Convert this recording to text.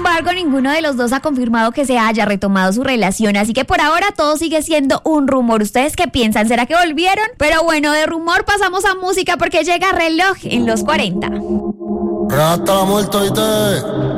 embargo, ninguno de los dos ha confirmado que se haya retomado su relación, así que por ahora todo sigue siendo un rumor. ¿Ustedes qué piensan? ¿Será que volvieron? Pero bueno, de rumor pasamos a música porque llega Reloj en los 40. Hasta la muerte, ¿oíste?